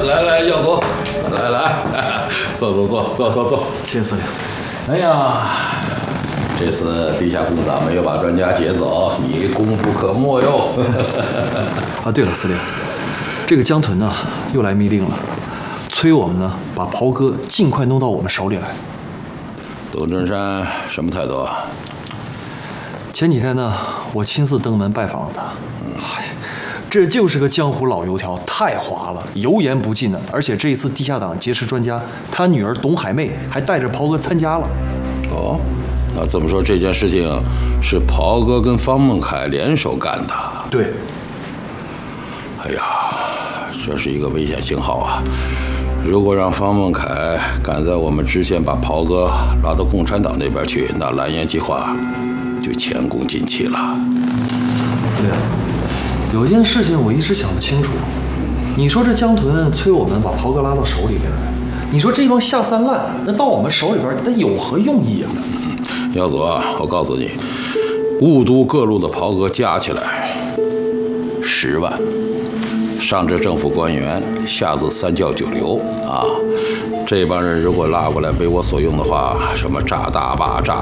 来，耀祖，来，坐。 谢谢司令。 哎呀，这次地下共党没有把专家劫走，你功不可没哟。 啊，对了，司令，这个江屯呢又来密令了，催我们呢把袍哥尽快弄到我们手里来。 董振山什么态度？ 前几天呢，我亲自登门拜访了他。这就是个江湖老油条，太滑了，油盐不进的。而且这一次地下党劫持专家，他女儿董海妹还带着袍哥参加了。 哦，那这么说这件事情是袍哥跟方孟凯联手干的？ 对。 哎呀，这是一个危险信号啊！如果让方孟凯赶在我们之前把袍哥拉到共产党那边去，那蓝烟计划就前功尽弃了。 司令，有件事情我一直想不清楚。你说这江屯催我们把袍哥拉到手里边，你说这帮下三滥，那到我们手里边，那有何用意啊？ 耀祖啊，我告诉你，雾都各路的袍哥加起来10万。上至政府官员，下至三教九流啊，这帮人如果拉过来为我所用的话，什么炸大坝、炸